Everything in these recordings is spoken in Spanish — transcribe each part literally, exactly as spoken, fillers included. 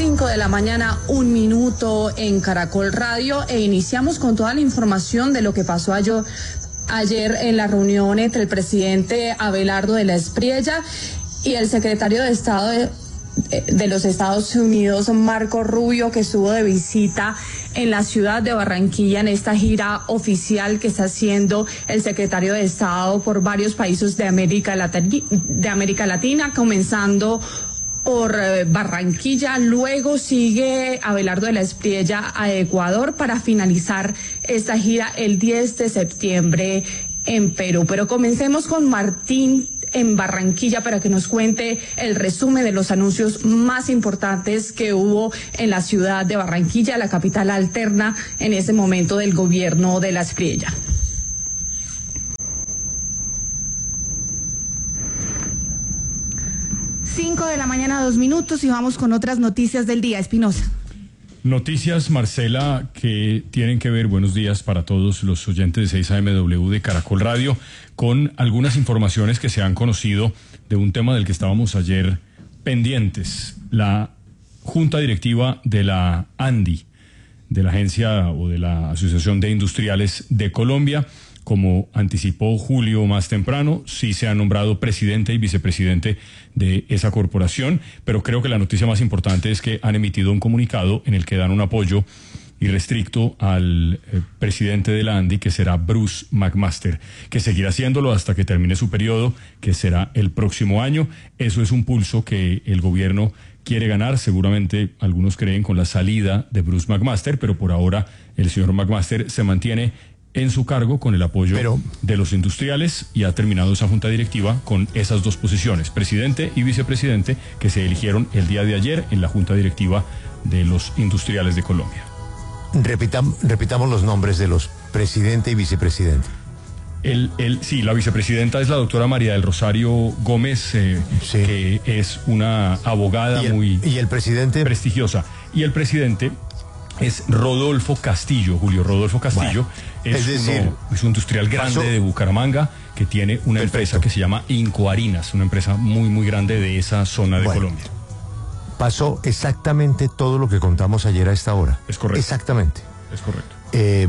cinco de la mañana, un minuto en Caracol Radio, e iniciamos con toda la información de lo que pasó ayer, ayer en la reunión entre el presidente Abelardo de la Espriella y el secretario de Estado de, de los Estados Unidos, Marco Rubio, que estuvo de visita en la ciudad de Barranquilla en esta gira oficial que está haciendo el secretario de Estado por varios países de América Latina, de América Latina, comenzando por Barranquilla. Luego sigue Abelardo de la Espriella a Ecuador para finalizar esta gira el diez de septiembre en Perú. Pero comencemos con Martín en Barranquilla para que nos cuente el resumen de los anuncios más importantes que hubo en la ciudad de Barranquilla, la capital alterna en ese momento del gobierno de la Espriella. Cinco de la mañana, dos minutos, y vamos con otras noticias del día. Espinosa. Noticias, Marcela, que tienen que ver, buenos días para todos los oyentes de seis A M W de Caracol Radio, con algunas informaciones que se han conocido de un tema del que estábamos ayer pendientes. La Junta Directiva de la ANDI, de la Agencia o de la Asociación de Industriales de Colombia, como anticipó Julio más temprano, sí se ha nombrado presidente y vicepresidente de esa corporación, pero creo que la noticia más importante es que han emitido un comunicado en el que dan un apoyo irrestricto al eh, presidente de la ANDI, que será Bruce McMaster, que seguirá haciéndolo hasta que termine su periodo, que será el próximo año. Eso es un pulso que el gobierno quiere ganar, seguramente algunos creen con la salida de Bruce McMaster, pero por ahora el señor McMaster se mantiene en su cargo con el apoyo Pero, de los industriales, y ha terminado esa junta directiva con esas dos posiciones, presidente y vicepresidente, que se eligieron el día de ayer en la junta directiva de los industriales de Colombia. Repitam, repitamos los nombres de los presidente y vicepresidente. El, el, sí, la vicepresidenta es la doctora María del Rosario Gómez, eh, sí. que es una abogada ¿Y el, muy ¿Y el presidente? prestigiosa. Y el presidente es Rodolfo Castillo, Julio Rodolfo Castillo. Bueno, es, es decir, uno, es un industrial grande pasó, de Bucaramanga, que tiene una perfecto. empresa que se llama Incoharinas, una empresa muy, muy grande de esa zona de bueno, Colombia. Pasó exactamente todo lo que contamos ayer a esta hora. Es correcto. Exactamente. Es correcto. Eh,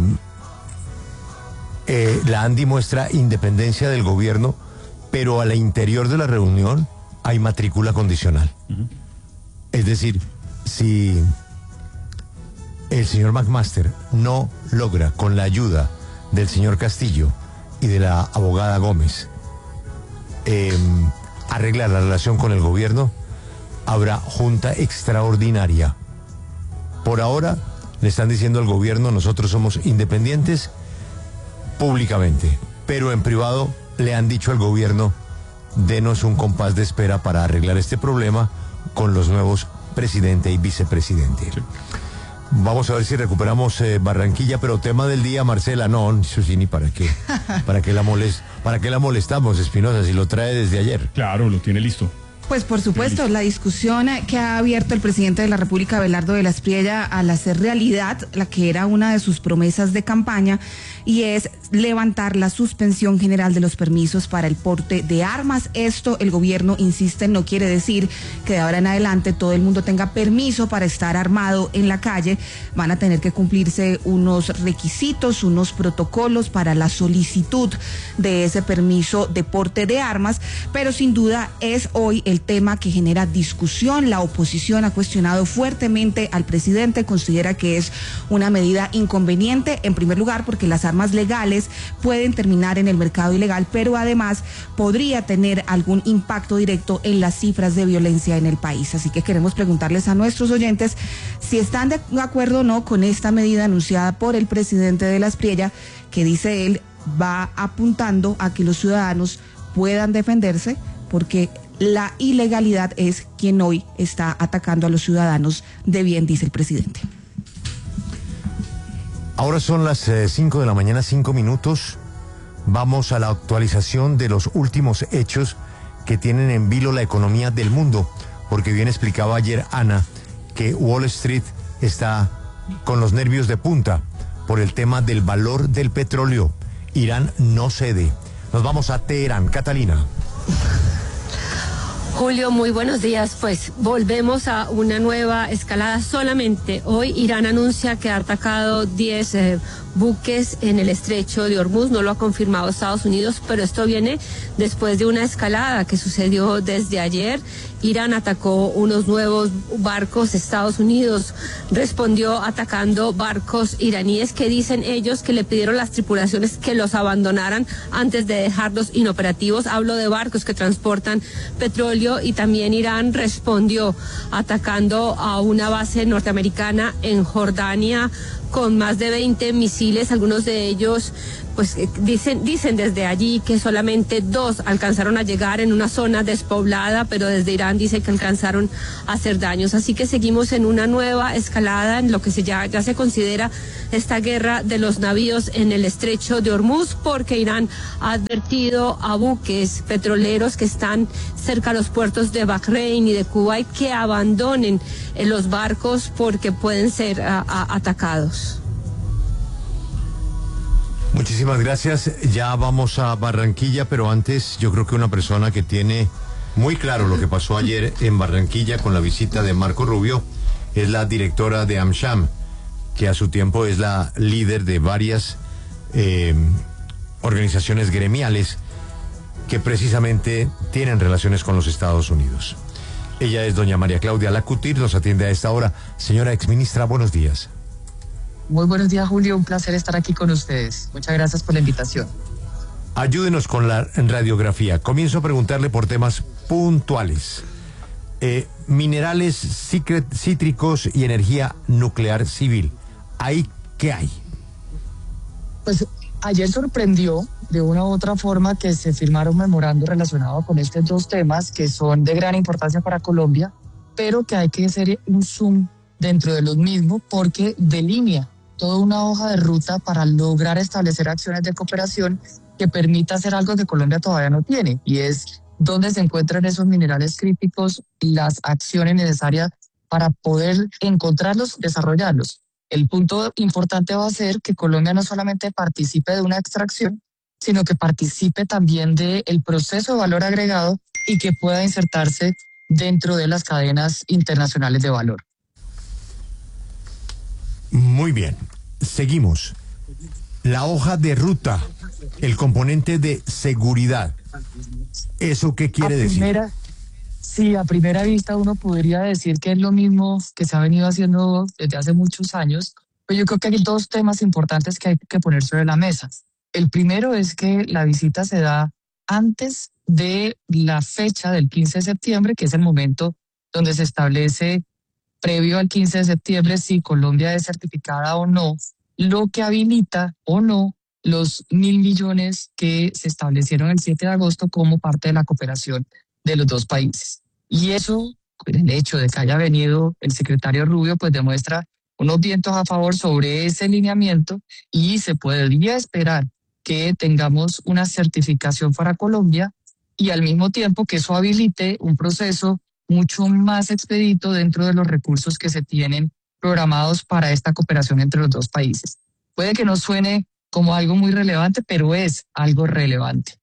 eh, la ANDI muestra independencia del gobierno, pero al interior de la reunión hay matrícula condicional. Uh-huh. Es decir, si el señor McMaster no logra, con la ayuda del señor Castillo y de la abogada Gómez, eh, arreglar la relación con el gobierno, habrá junta extraordinaria. Por ahora le están diciendo al gobierno: nosotros somos independientes públicamente, pero en privado le han dicho al gobierno: denos un compás de espera para arreglar este problema con los nuevos presidente y vicepresidente. Sí. Vamos a ver si recuperamos eh, Barranquilla, pero tema del día, Marcela, no, eso sí, ni para qué, para qué la molest, para qué la molestamos, Espinosa, si lo trae desde ayer. Claro, lo tiene listo. Pues por supuesto, la discusión que ha abierto el presidente de la República, Abelardo de la Espriella, al hacer realidad la que era una de sus promesas de campaña, y es levantar la suspensión general de los permisos para el porte de armas. Esto, el gobierno insiste, no quiere decir que de ahora en adelante todo el mundo tenga permiso para estar armado en la calle. Van a tener que cumplirse unos requisitos, unos protocolos para la solicitud de ese permiso de porte de armas, pero sin duda es hoy el tema que genera discusión. La oposición ha cuestionado fuertemente al presidente, considera que es una medida inconveniente, en primer lugar porque las armas legales pueden terminar en el mercado ilegal, pero además podría tener algún impacto directo en las cifras de violencia en el país. Así que queremos preguntarles a nuestros oyentes si están de acuerdo o no con esta medida anunciada por el presidente de la Espriella, que dice él va apuntando a que los ciudadanos puedan defenderse, porque la ilegalidad es quien hoy está atacando a los ciudadanos de bien, dice el presidente. Ahora son las cinco de la mañana, cinco minutos. Vamos a la actualización de los últimos hechos que tienen en vilo la economía del mundo, porque bien explicaba ayer Ana que Wall Street está con los nervios de punta por el tema del valor del petróleo. Irán no cede. Nos vamos a Teherán. Catalina. Julio, muy buenos días. Pues volvemos a una nueva escalada. Solamente hoy Irán anuncia que ha atacado diez eh, buques en el estrecho de Hormuz. No lo ha confirmado Estados Unidos, pero esto viene después de una escalada que sucedió desde ayer. Irán atacó unos nuevos barcos. Estados Unidos respondió atacando barcos iraníes que dicen ellos que le pidieron a las tripulaciones que los abandonaran antes de dejarlos inoperativos. Hablo de barcos que transportan petróleo, y también Irán respondió atacando a una base norteamericana en Jordania con más de veinte misiles, algunos de ellos pues dicen dicen desde allí que solamente dos alcanzaron a llegar en una zona despoblada, pero desde Irán dice que alcanzaron a hacer daños. Así que seguimos en una nueva escalada en lo que se ya, ya se considera esta guerra de los navíos en el estrecho de Hormuz, porque Irán ha advertido a buques petroleros que están cerca a los puertos de Bahrein y de Kuwait que abandonen los barcos porque pueden ser a, a, atacados. Muchísimas gracias. Ya vamos a Barranquilla, pero antes yo creo que una persona que tiene muy claro lo que pasó ayer en Barranquilla con la visita de Marco Rubio es la directora de AmSham, que a su tiempo es la líder de varias eh, organizaciones gremiales que precisamente tienen relaciones con los Estados Unidos. Ella es doña María Claudia Lacutir, nos atiende a esta hora. Señora exministra, buenos días. Muy buenos días, Julio, un placer estar aquí con ustedes. Muchas gracias por la invitación. Ayúdenos con la radiografía. Comienzo a preguntarle por temas puntuales. Eh, minerales cítricos y energía nuclear civil. ¿Ahí qué hay? Pues ayer sorprendió de una u otra forma que se firmaron memorandos relacionados con estos dos temas que son de gran importancia para Colombia, pero que hay que hacer un zoom dentro de los mismos porque delinea toda una hoja de ruta para lograr establecer acciones de cooperación que permita hacer algo que Colombia todavía no tiene, y es dónde se encuentran esos minerales críticos, las acciones necesarias para poder encontrarlos, desarrollarlos. El punto importante va a ser que Colombia no solamente participe de una extracción, sino que participe también del proceso de valor agregado y que pueda insertarse dentro de las cadenas internacionales de valor. Muy bien, seguimos. La hoja de ruta, el componente de seguridad. ¿Eso qué quiere a decir? Primera, sí, a primera vista uno podría decir que es lo mismo que se ha venido haciendo desde hace muchos años, pero yo creo que hay dos temas importantes que hay que poner sobre la mesa. El primero es que la visita se da antes de la fecha del quince de septiembre, que es el momento donde se establece, previo al quince de septiembre, si Colombia es certificada o no, lo que habilita o no los mil millones que se establecieron el siete de agosto como parte de la cooperación de los dos países. Y eso, el hecho de que haya venido el secretario Rubio, pues demuestra unos vientos a favor sobre ese lineamiento, y se podría esperar que tengamos una certificación para Colombia y al mismo tiempo que eso habilite un proceso mucho más expedito dentro de los recursos que se tienen programados para esta cooperación entre los dos países. Puede que no suene como algo muy relevante, pero es algo relevante.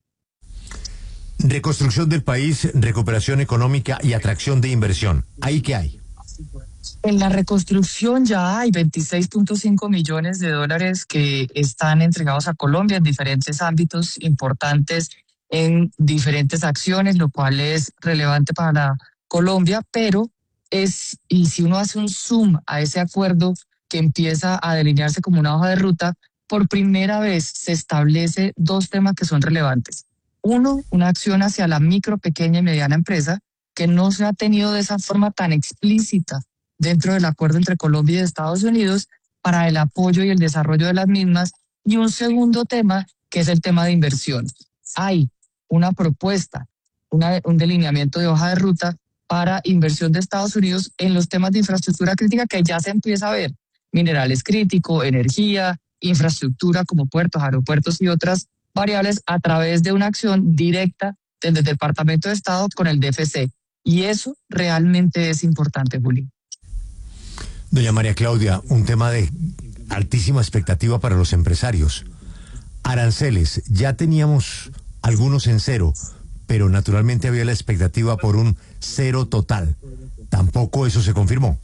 Reconstrucción del país, recuperación económica y atracción de inversión. ¿Ahí qué hay? En la reconstrucción ya hay veintiséis punto cinco millones de dólares que están entregados a Colombia en diferentes ámbitos importantes, en diferentes acciones, lo cual es relevante para Colombia, pero es, y si uno hace un zoom a ese acuerdo que empieza a delinearse como una hoja de ruta, por primera vez se establece dos temas que son relevantes. Uno, una acción hacia la micro, pequeña y mediana empresa, que no se ha tenido de esa forma tan explícita dentro del acuerdo entre Colombia y Estados Unidos para el apoyo y el desarrollo de las mismas. Y un segundo tema, que es el tema de inversión. Hay una propuesta, una, un delineamiento de hoja de ruta para inversión de Estados Unidos en los temas de infraestructura crítica que ya se empieza a ver. Minerales críticos, energía, infraestructura como puertos, aeropuertos y otras variables a través de una acción directa desde el Departamento de Estado con el D F C. Y eso realmente es importante, Juli. Doña María Claudia, un tema de altísima expectativa para los empresarios. Aranceles, ya teníamos algunos en cero, pero naturalmente había la expectativa por un cero total. Tampoco eso se confirmó.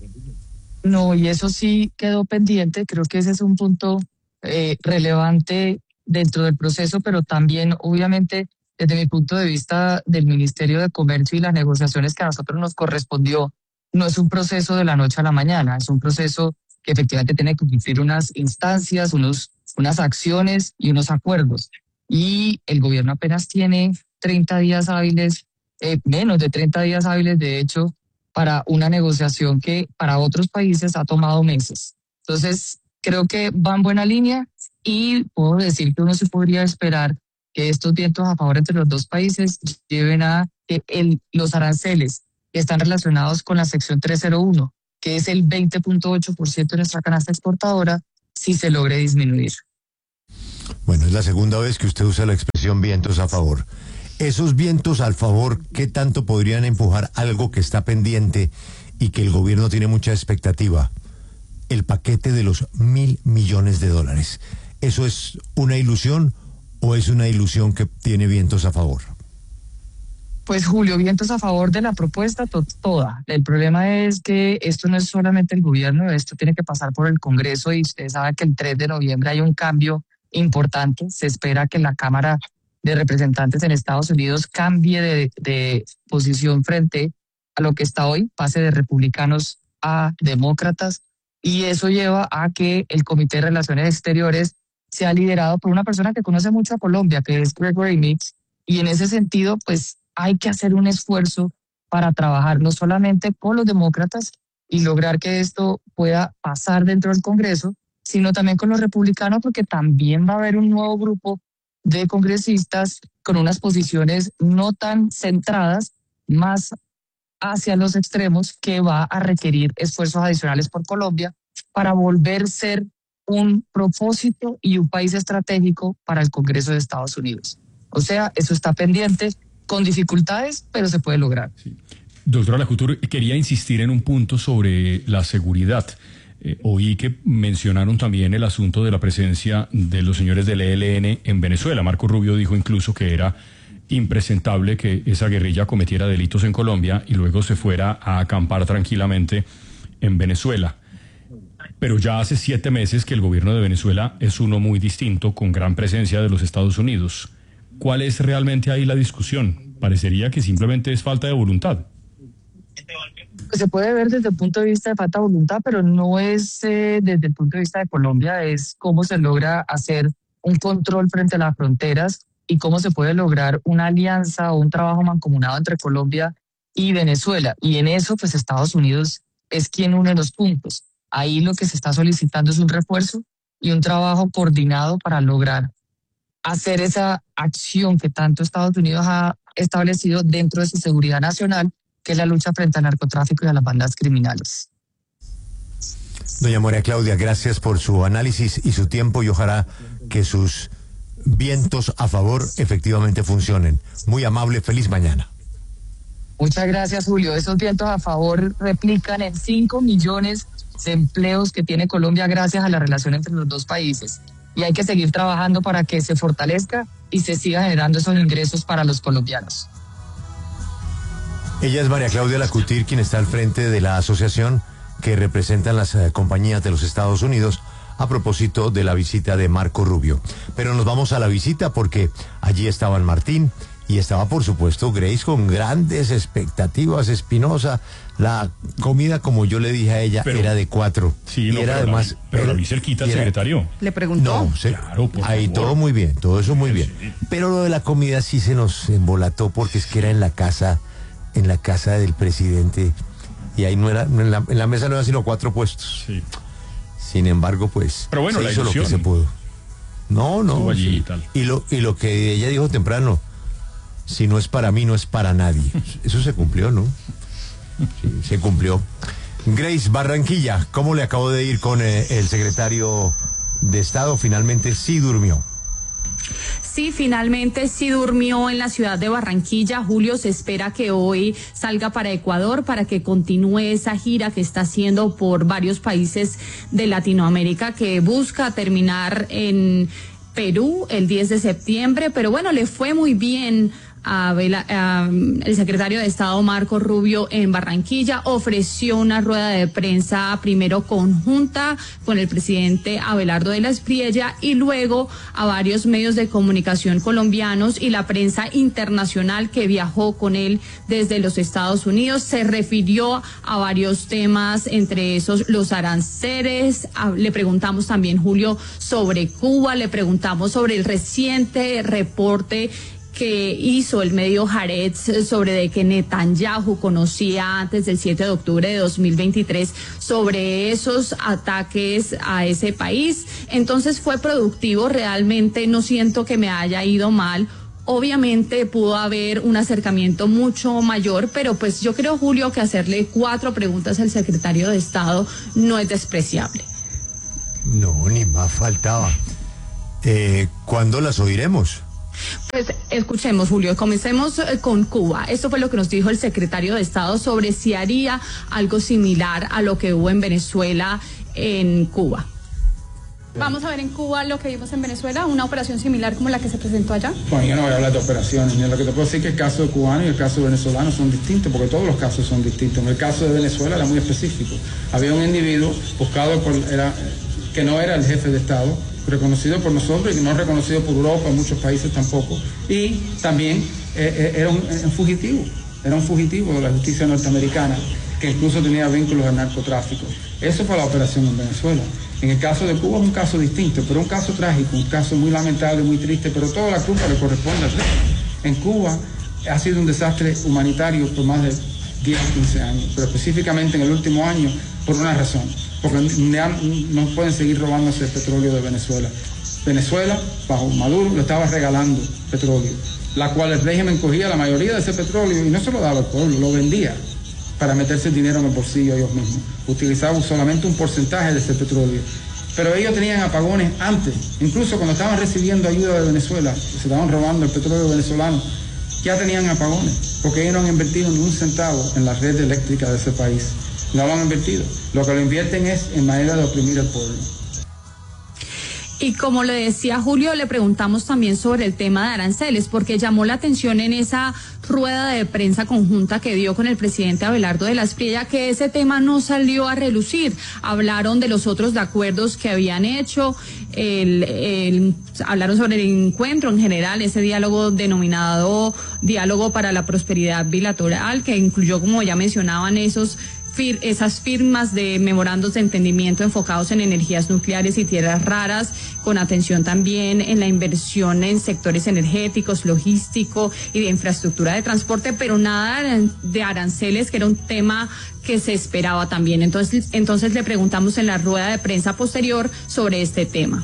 No, y eso sí quedó pendiente. Creo que ese es un punto eh, relevante dentro del proceso, pero también, obviamente, desde mi punto de vista del Ministerio de Comercio y las negociaciones que a nosotros nos correspondió, no es un proceso de la noche a la mañana, es un proceso que efectivamente tiene que cumplir unas instancias, unos, unas acciones y unos acuerdos. Y el gobierno apenas tiene treinta días hábiles, eh, menos de treinta días hábiles, de hecho, para una negociación que para otros países ha tomado meses. Entonces, creo que va en buena línea y puedo decir que uno se podría esperar que estos vientos a favor entre los dos países lleven a que el, los aranceles que están relacionados con la sección trescientos uno, que es el veinte punto ocho por ciento de nuestra canasta exportadora, sí se logre disminuir. Bueno, es la segunda vez que usted usa la expresión vientos a favor. Esos vientos al favor, ¿qué tanto podrían empujar algo que está pendiente y que el gobierno tiene mucha expectativa? El paquete de los mil millones de dólares. ¿Eso es una ilusión o es una ilusión que tiene vientos a favor? Pues Julio, vientos a favor de la propuesta to toda. El problema es que esto no es solamente el gobierno, esto tiene que pasar por el Congreso y usted sabe que el tres de noviembre hay un cambio importante. Se espera que la Cámara de Representantes en Estados Unidos cambie de, de posición frente a lo que está hoy, pase de republicanos a demócratas, y eso lleva a que el Comité de Relaciones Exteriores sea liderado por una persona que conoce mucho a Colombia, que es Gregory Meeks, y en ese sentido, pues hay que hacer un esfuerzo para trabajar no solamente con los demócratas y lograr que esto pueda pasar dentro del Congreso, sino también con los republicanos, porque también va a haber un nuevo grupo de congresistas con unas posiciones no tan centradas, más hacia los extremos, que va a requerir esfuerzos adicionales por Colombia para volver a ser un propósito y un país estratégico para el Congreso de Estados Unidos. O sea, eso está pendiente, con dificultades, pero se puede lograr. Sí. Doctora Lacutur, quería insistir en un punto sobre la seguridad. Eh, oí que mencionaron también el asunto de la presencia de los señores del E L N en Venezuela. Marco Rubio dijo incluso que era impresentable que esa guerrilla cometiera delitos en Colombia y luego se fuera a acampar tranquilamente en Venezuela. Pero ya hace siete meses que el gobierno de Venezuela es uno muy distinto, con gran presencia de los Estados Unidos. ¿Cuál es realmente ahí la discusión? Parecería que simplemente es falta de voluntad. Pues se puede ver desde el punto de vista de falta de voluntad, pero no es eh, desde el punto de vista de Colombia, es cómo se logra hacer un control frente a las fronteras y cómo se puede lograr una alianza o un trabajo mancomunado entre Colombia y Venezuela. Y en eso, pues Estados Unidos es quien une los puntos. Ahí lo que se está solicitando es un refuerzo y un trabajo coordinado para lograr hacer esa acción que tanto Estados Unidos ha establecido dentro de su seguridad nacional, que es la lucha frente al narcotráfico y a las bandas criminales. Doña María Claudia, gracias por su análisis y su tiempo, y ojalá que sus vientos a favor efectivamente funcionen. Muy amable, feliz mañana. Muchas gracias, Julio. Esos vientos a favor replican en cinco millones de empleos que tiene Colombia gracias a la relación entre los dos países. Y hay que seguir trabajando para que se fortalezca y se siga generando esos ingresos para los colombianos. Ella es María Claudia Lacutur, quien está al frente de la asociación que representan las eh, compañías de los Estados Unidos, a propósito de la visita de Marco Rubio. Pero nos vamos a la visita porque allí estaban Martín y estaba, por supuesto, Grace, con grandes expectativas. Espinosa, la comida, como yo le dije a ella, pero, era de cuatro. Sí, no, y era pero además, la, pero la vi cerquita al secretario. ¿Le preguntó? No, se, claro, por ahí favor. todo muy bien, todo eso muy bien. Sí. Pero lo de la comida sí se nos embolató, porque es que era en la casa, en la casa del presidente, y ahí no era, en la, en la mesa no eran sino cuatro puestos. Sí. Sin embargo, pues, pero bueno, se la hizo ilusión. lo que se pudo. No, no. Allí Sí. y, tal. y lo y lo que ella dijo temprano, si no es para mí, no es para nadie. Eso se cumplió, ¿no? Sí, se cumplió. Grace, Barranquilla, ¿cómo le acabó de ir con eh, el secretario de Estado? Finalmente sí durmió. Sí, finalmente sí durmió en la ciudad de Barranquilla. Julio, se espera que hoy salga para Ecuador para que continúe esa gira que está haciendo por varios países de Latinoamérica, que busca terminar en Perú el diez de septiembre, pero bueno, le fue muy bien a Bela, a, el secretario de Estado Marco Rubio en Barranquilla ofreció una rueda de prensa primero conjunta con el presidente Abelardo de la Espriella y luego a varios medios de comunicación colombianos y la prensa internacional que viajó con él desde los Estados Unidos. Se refirió a varios temas, entre esos los aranceles. A, le preguntamos también, Julio, sobre Cuba, le preguntamos sobre el reciente reporte que hizo el medio Haaretz sobre de que Netanyahu conocía antes del siete de octubre de dos mil veintitrés sobre esos ataques a ese país. Entonces fue productivo, realmente no siento que me haya ido mal. Obviamente pudo haber un acercamiento mucho mayor, pero pues yo creo, Julio, que hacerle cuatro preguntas al secretario de Estado no es despreciable. No, ni más faltaba. Eh, ¿Cuándo las oiremos? Pues escuchemos, Julio, comencemos con Cuba. Esto fue lo que nos dijo el secretario de Estado sobre si haría algo similar a lo que hubo en Venezuela en Cuba. Vamos a ver en Cuba lo que vimos en Venezuela, una operación similar como la que se presentó allá. Bueno, yo no voy a hablar de operaciones, ni lo que te puedo decir es que el caso cubano y el caso venezolano son distintos, porque todos los casos son distintos. En el caso de Venezuela era muy específico. Había un individuo buscado por, era, que no era el jefe de Estado, reconocido por nosotros y no reconocido por Europa, en muchos países tampoco. Y también eh, era un, un fugitivo, era un fugitivo de la justicia norteamericana, que incluso tenía vínculos al narcotráfico. Eso fue la operación en Venezuela. En el caso de Cuba es un caso distinto, pero un caso trágico, un caso muy lamentable, muy triste, pero toda la culpa le corresponde al rey. En Cuba ha sido un desastre humanitario por más de diez o quince años, pero específicamente en el último año por una razón, porque no pueden seguir robándose el petróleo de Venezuela. Venezuela, bajo Maduro, le estaba regalando petróleo, la cual el régimen cogía la mayoría de ese petróleo y no se lo daba al pueblo, lo vendía para meterse el dinero en el bolsillo ellos mismos. Utilizaban solamente un porcentaje de ese petróleo. Pero ellos tenían apagones antes, incluso cuando estaban recibiendo ayuda de Venezuela, se estaban robando el petróleo venezolano, ya tenían apagones, porque ellos no han invertido ni un centavo en la red eléctrica de ese país. No lo han invertido. Lo que lo invierten es en manera de oprimir al pueblo. Y como le decía Julio, le preguntamos también sobre el tema de aranceles, porque llamó la atención en esa rueda de prensa conjunta que dio con el presidente Abelardo de la Espriella que ese tema no salió a relucir. Hablaron de los otros acuerdos que habían hecho, el, el, hablaron sobre el encuentro en general, ese diálogo denominado Diálogo para la Prosperidad Bilateral, que incluyó, como ya mencionaban, esos Fir, esas firmas de memorandos de entendimiento enfocados en energías nucleares y tierras raras, con atención también en la inversión en sectores energéticos, logístico y de infraestructura de transporte, pero nada de aranceles, que era un tema que se esperaba también. Entonces, entonces le preguntamos en la rueda de prensa posterior sobre este tema.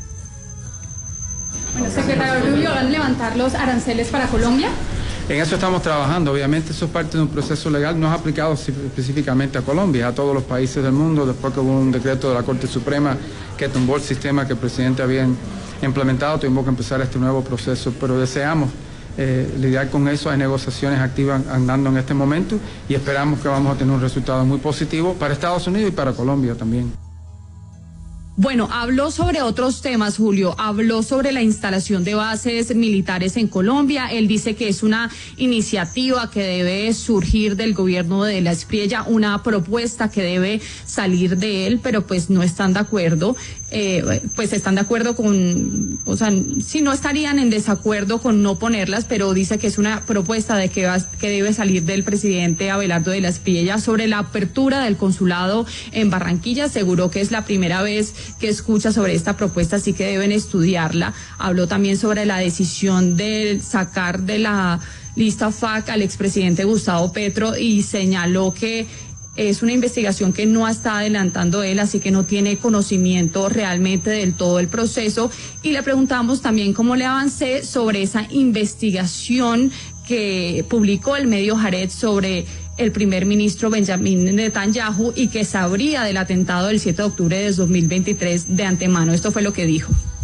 Bueno, secretario Rubio, ¿van a levantar los aranceles para Colombia? En eso estamos trabajando. Obviamente eso es parte de un proceso legal, no es aplicado específicamente a Colombia, a todos los países del mundo, después que hubo un decreto de la Corte Suprema que tumbó el sistema que el presidente había implementado, tuvimos que empezar este nuevo proceso, pero deseamos eh, lidiar con eso. Hay negociaciones activas andando en este momento y esperamos que vamos a tener un resultado muy positivo para Estados Unidos y para Colombia también. Bueno, habló sobre otros temas, Julio. Habló sobre la instalación de bases militares en Colombia. Él dice que es una iniciativa que debe surgir del gobierno de la Espriella, una propuesta que debe salir de él, pero pues no están de acuerdo. Eh, pues están de acuerdo con, o sea, sí, no estarían en desacuerdo con no ponerlas, pero dice que es una propuesta de que, va, que debe salir del presidente Abelardo de la Espriella sobre la apertura del consulado en Barranquilla. Aseguró que es la primera vez que escucha sobre esta propuesta, así que deben estudiarla. Habló también sobre la decisión de sacar de la lista F A C al expresidente Gustavo Petro y señaló que es una investigación que no está adelantando él, así que no tiene conocimiento realmente del todo el proceso. Y le preguntamos también cómo le avancé sobre esa investigación que publicó el medio Haaretz sobre el primer ministro Benjamin Netanyahu y que sabría del atentado del siete de octubre de dos mil veintitrés de antemano. Esto fue lo que dijo.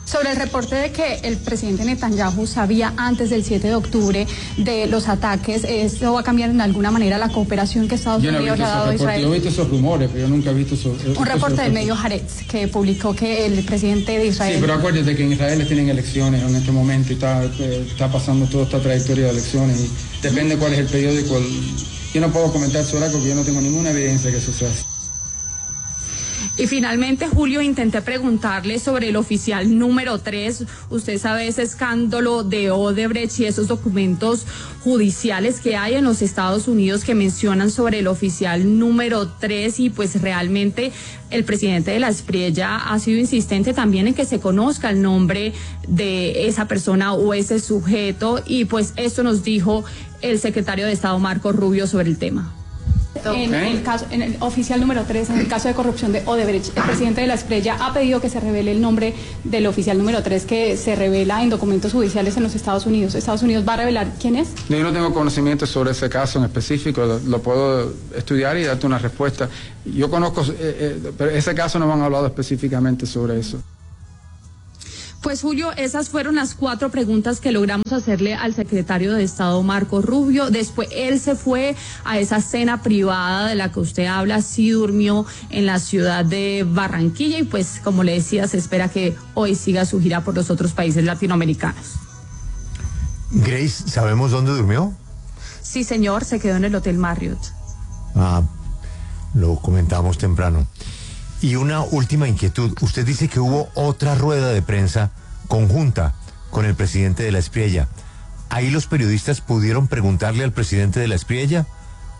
Sobre el reporte de que el presidente Netanyahu sabía antes del siete de octubre de los ataques, ¿esto va a cambiar en alguna manera la cooperación que Estados yo no Unidos le ha dado a Israel? Yo he visto esos rumores, pero yo nunca he visto esos... Un reporte del medio Haaretz que publicó que el presidente de Israel... Sí, pero acuérdate que en Israel tienen elecciones en este momento y está, está pasando toda esta trayectoria de elecciones y depende cuál es el periódico. Yo no puedo comentar sobre algo porque yo no tengo ninguna evidencia que eso sea así. Y finalmente, Julio, intenté preguntarle sobre el oficial número tres. Usted sabe ese escándalo de Odebrecht y esos documentos judiciales que hay en los Estados Unidos que mencionan sobre el oficial número tres, y pues realmente el presidente de la Espriella ha sido insistente también en que se conozca el nombre de esa persona o ese sujeto, y pues esto nos dijo el secretario de Estado Marco Rubio sobre el tema. En el caso, en el oficial número tres, en el caso de corrupción de Odebrecht, el presidente de la Espriella ha pedido que se revele el nombre del oficial número tres que se revela en documentos judiciales en los Estados Unidos. ¿Estados Unidos va a revelar quién es? Yo no tengo conocimiento sobre ese caso en específico, lo, lo puedo estudiar y darte una respuesta. Yo conozco, eh, eh, pero ese caso no me han hablado específicamente sobre eso. Pues Julio, esas fueron las cuatro preguntas que logramos hacerle al secretario de Estado Marco Rubio. Después él se fue a esa cena privada de la que usted habla, sí durmió en la ciudad de Barranquilla y pues como le decía, se espera que hoy siga su gira por los otros países latinoamericanos. Grace, ¿sabemos dónde durmió? Sí, señor, se quedó en el Hotel Marriott. Ah, lo comentamos temprano. Y una última inquietud. Usted dice que hubo otra rueda de prensa conjunta con el presidente de la Espriella. ¿Ahí los periodistas pudieron preguntarle al presidente de la Espriella?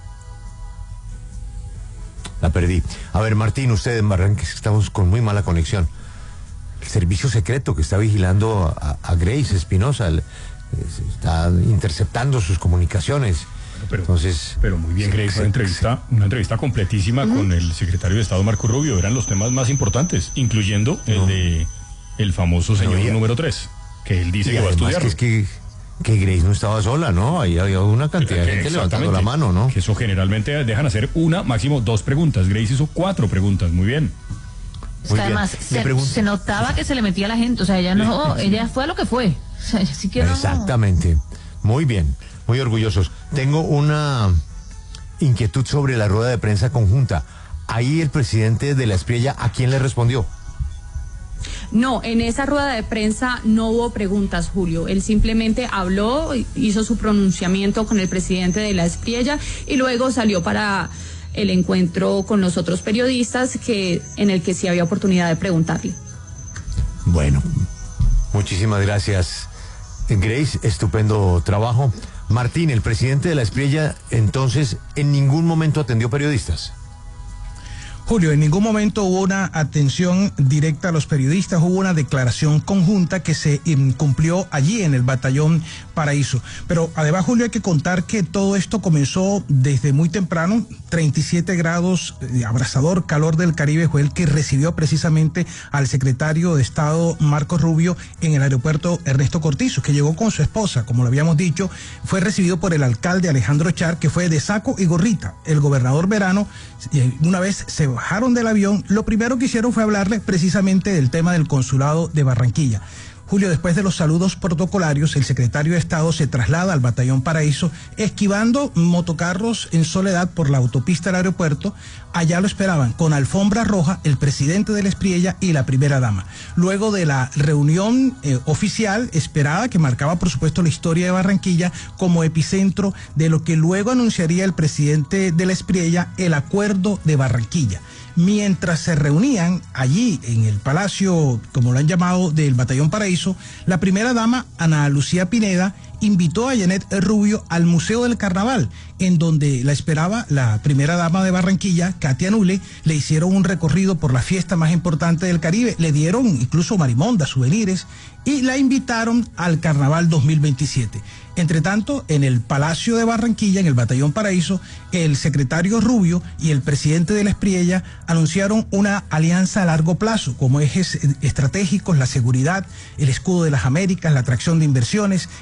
La perdí. A ver, Martín, usted en Barranquilla, estamos con muy mala conexión. El servicio secreto que está vigilando a, a Grace Espinosa el, está interceptando sus comunicaciones. Pero, Entonces, pero muy bien, Grace, una entrevista, una entrevista completísima uh-huh. con el secretario de Estado Marco Rubio. Eran los temas más importantes, incluyendo el no. de el famoso señor no, número tres, que él dice que va a estudiar. Que es que, que Grace no estaba sola, ¿no? Ahí había una cantidad de gente levantando la mano, ¿no? Que eso generalmente dejan hacer una, máximo dos preguntas. Grace hizo cuatro preguntas, muy bien. Es que además se, se notaba que se le metía a la gente, o sea, ella no, sí, sí. ella fue a lo que fue. O sea, sí que Exactamente, no. Muy bien. Muy orgullosos. Tengo una inquietud sobre la rueda de prensa conjunta. Ahí el presidente de la Espriella, ¿a quién le respondió? No, en esa rueda de prensa no hubo preguntas, Julio. Él simplemente habló, hizo su pronunciamiento con el presidente de la Espriella y luego salió para el encuentro con los otros periodistas que en el que sí había oportunidad de preguntarle. Bueno, muchísimas gracias, Grace. Estupendo trabajo. Martín, el presidente de la Espriella, entonces, en ningún momento atendió periodistas. Julio, en ningún momento hubo una atención directa a los periodistas, hubo una declaración conjunta que se um, cumplió allí en el Batallón Paraíso. Pero además, Julio, hay que contar que todo esto comenzó desde muy temprano, treinta y siete grados, eh, abrasador calor del Caribe fue el que recibió precisamente al secretario de Estado Marco Rubio en el aeropuerto Ernesto Cortizo, que llegó con su esposa, como lo habíamos dicho, fue recibido por el alcalde Alejandro Char, que fue de saco y gorrita. El gobernador Verano, una vez se bajaron del avión, lo primero que hicieron fue hablarle precisamente del tema del consulado de Barranquilla. Julio, después de los saludos protocolarios, el secretario de Estado se traslada al Batallón Paraíso, esquivando motocarros en soledad por la autopista del aeropuerto. Allá lo esperaban con alfombra roja el presidente de la Espriella y la primera dama. Luego de la reunión eh, oficial esperada, que marcaba por supuesto la historia de Barranquilla como epicentro de lo que luego anunciaría el presidente de la Espriella, el acuerdo de Barranquilla. Mientras se reunían allí en el palacio, como lo han llamado, del Batallón Paraíso, la primera dama, Ana Lucía Pineda, invitó a Janet Rubio al Museo del Carnaval, en donde la esperaba la primera dama de Barranquilla, Katia Nule. Le hicieron un recorrido por la fiesta más importante del Caribe, le dieron incluso marimondas, souvenirs, y la invitaron al Carnaval dos mil veintisiete. Entre tanto, en el Palacio de Barranquilla, en el Batallón Paraíso, el secretario Rubio y el presidente de la Espriella anunciaron una alianza a largo plazo, como ejes estratégicos, la seguridad, el escudo de las Américas, la atracción de inversiones, el acuerdo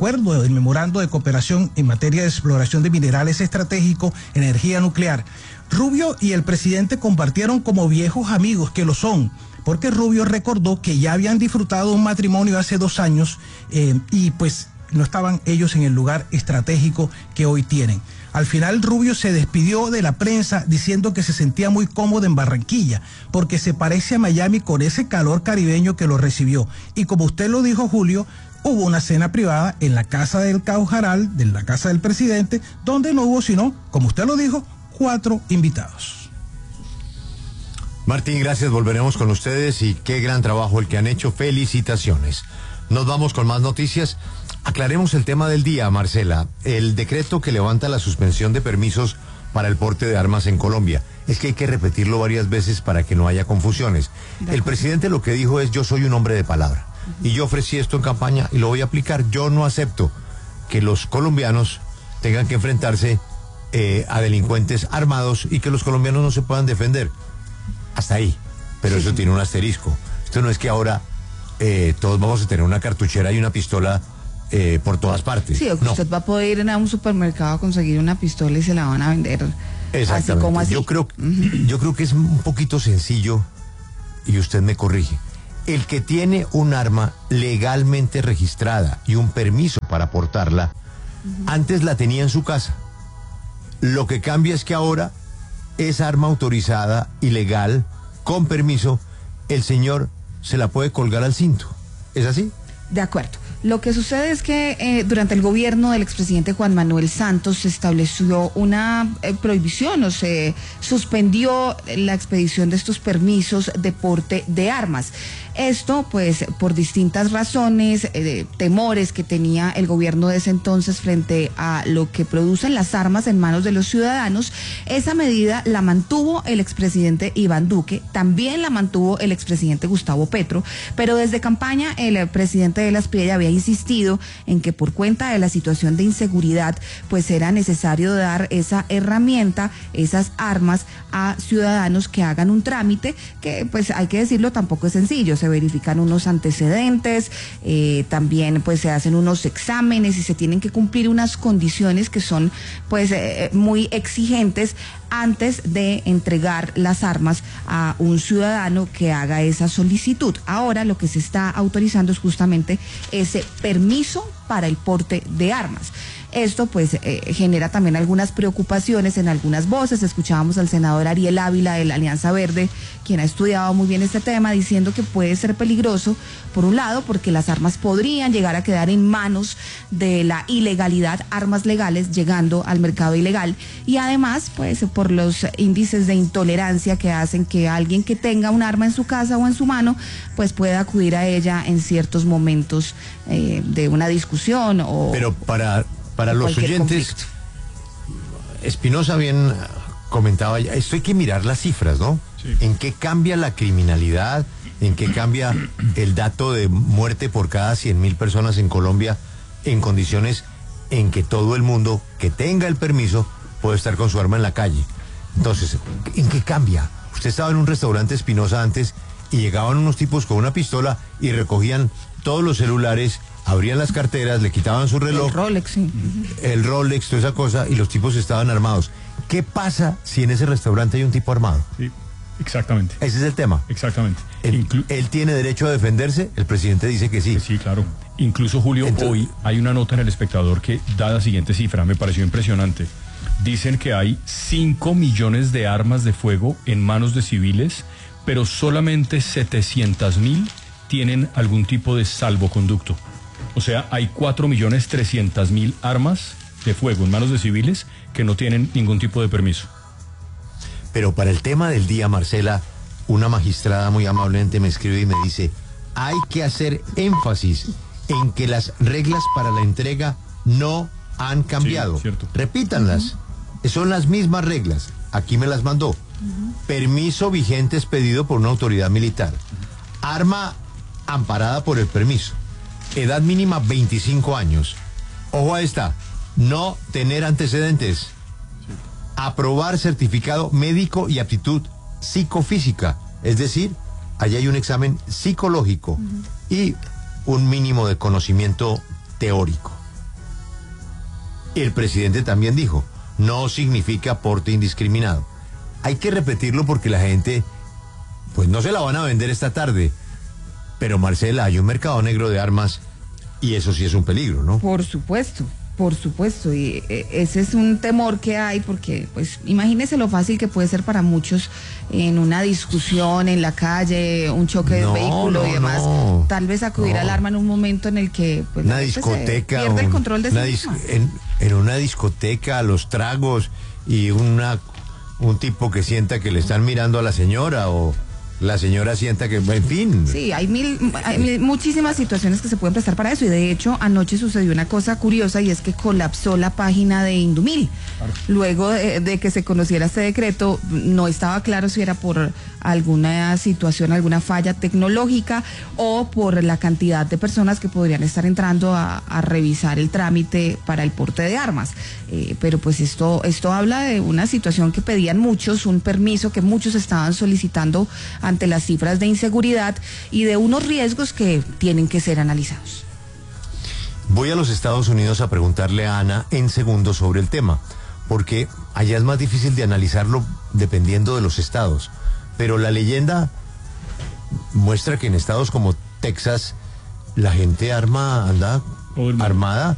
acuerdo del memorando de cooperación en materia de exploración de minerales estratégicos, energía nuclear. Rubio y el presidente compartieron como viejos amigos, que lo son, porque Rubio recordó que ya habían disfrutado un matrimonio hace dos años eh, y pues no estaban ellos en el lugar estratégico que hoy tienen. Al final Rubio se despidió de la prensa diciendo que se sentía muy cómodo en Barranquilla porque se parece a Miami con ese calor caribeño que lo recibió. Y como usted lo dijo, Julio, hubo una cena privada en la casa del Caujaral, de la casa del presidente, donde no hubo sino, como usted lo dijo, cuatro invitados. Martín, gracias, volveremos con ustedes y qué gran trabajo el que han hecho, felicitaciones. Nos vamos con más noticias. Aclaremos el tema del día, Marcela. El decreto que levanta la suspensión de permisos para el porte de armas en Colombia. Es que hay que repetirlo varias veces para que no haya confusiones. El presidente lo que dijo es: yo soy un hombre de palabra. Uh-huh. Y yo ofrecí esto en campaña y lo voy a aplicar. Yo no acepto que los colombianos tengan que enfrentarse eh, a delincuentes armados y que los colombianos no se puedan defender. Hasta ahí. Pero sí, eso tiene un asterisco. Esto no es que ahora eh, todos vamos a tener una cartuchera y una pistola Eh, por todas partes. Sí, o que no. usted va a poder ir a un supermercado a conseguir una pistola y se la van a vender así como así. Yo creo, uh-huh. yo creo que es un poquito sencillo, y usted me corrige. El que tiene un arma legalmente registrada y un permiso para portarla, uh-huh. antes la tenía en su casa. Lo que cambia es que ahora esa arma autorizada y legal, con permiso, el señor se la puede colgar al cinto. ¿Es así? De acuerdo. Lo que sucede es que eh, durante el gobierno del expresidente Juan Manuel Santos se estableció una eh, prohibición o se suspendió la expedición de estos permisos de porte de armas. Esto, pues, por distintas razones, eh, temores que tenía el gobierno de ese entonces frente a lo que producen las armas en manos de los ciudadanos. Esa medida la mantuvo el expresidente Iván Duque, también la mantuvo el expresidente Gustavo Petro, pero desde campaña el presidente de la Espriella había insistido en que por cuenta de la situación de inseguridad, pues era necesario dar esa herramienta, esas armas a ciudadanos que hagan un trámite que, pues, hay que decirlo, tampoco es sencillo. Se verifican unos antecedentes, eh, también pues se hacen unos exámenes y se tienen que cumplir unas condiciones que son pues eh, muy exigentes antes de entregar las armas a un ciudadano que haga esa solicitud. Ahora lo que se está autorizando es justamente ese permiso para el porte de armas. Esto pues eh, genera también algunas preocupaciones en algunas voces. Escuchábamos al senador Ariel Ávila de la Alianza Verde, quien ha estudiado muy bien este tema, diciendo que puede ser peligroso, por un lado, porque las armas podrían llegar a quedar en manos de la ilegalidad, armas legales llegando al mercado ilegal, y además pues por los índices de intolerancia que hacen que alguien que tenga un arma en su casa o en su mano pues pueda acudir a ella en ciertos momentos eh, de una discusión o... Pero para... Para los oyentes, conflicto. Espinosa bien comentaba, esto hay que mirar las cifras, ¿no? Sí. ¿En qué cambia la criminalidad? ¿En qué cambia el dato de muerte por cada cien mil personas en Colombia en condiciones en que todo el mundo que tenga el permiso puede estar con su arma en la calle? Entonces, ¿en qué cambia? Usted estaba en un restaurante, Espinosa, antes, y llegaban unos tipos con una pistola y recogían todos los celulares, abrían las carteras, le quitaban su reloj, el Rolex, sí. el Rolex, toda esa cosa, y los tipos estaban armados. ¿Qué pasa si en ese restaurante hay un tipo armado? Sí, exactamente. Ese es el tema. Exactamente. ¿Él, Inclu ¿él tiene derecho a defenderse? El presidente dice que sí. Sí, claro. Incluso, Julio, Entonces, hoy hay una nota en El Espectador que da la siguiente cifra, me pareció impresionante. Dicen que hay cinco millones de armas de fuego en manos de civiles, pero solamente setecientas mil tienen algún tipo de salvoconducto. O sea, hay cuatro millones trescientas mil armas de fuego en manos de civiles que no tienen ningún tipo de permiso. Pero para el tema del día, Marcela, una magistrada muy amablemente me escribe y me dice: hay que hacer énfasis en que las reglas para la entrega no han cambiado. Sí, cierto. Repítanlas. Uh-huh. Son las mismas reglas. Aquí me las mandó. Uh-huh. Permiso vigente expedido por una autoridad militar. Uh-huh. Arma amparada por el permiso. Edad mínima veinticinco años. Ojo a esta. No tener antecedentes. Sí. Aprobar certificado médico y aptitud psicofísica. Es decir, allá hay un examen psicológico uh-huh. y un mínimo de conocimiento teórico. El presidente también dijo, no significa porte indiscriminado. Hay que repetirlo porque la gente, pues no se la van a vender esta tarde. Pero Marcela, hay un mercado negro de armas y eso sí es un peligro, ¿no? Por supuesto. Por supuesto, y ese es un temor que hay porque, pues, imagínese lo fácil que puede ser para muchos en una discusión en la calle, un choque no, de vehículo no, y demás, no, tal vez acudir no. al arma en un momento en el que, pues, una discoteca, pierde el control de sí misma. En, en una discoteca, los tragos y una un tipo que sienta que le están mirando a la señora o la señora sienta que, en fin. Sí, hay mil, hay mil, muchísimas situaciones que se pueden prestar para eso y de hecho anoche sucedió una cosa curiosa y es que colapsó la página de Indumil. Claro. Luego de, de que se conociera este decreto, no estaba claro si era por alguna situación, alguna falla tecnológica o por la cantidad de personas que podrían estar entrando a, a revisar el trámite para el porte de armas. Eh, pero pues esto, esto habla de una situación que pedían muchos, un permiso que muchos estaban solicitando ante las cifras de inseguridad y de unos riesgos que tienen que ser analizados. Voy a los Estados Unidos a preguntarle a Ana en segundos sobre el tema, porque allá es más difícil de analizarlo dependiendo de los estados. Pero la leyenda muestra que en estados como Texas la gente arma anda armada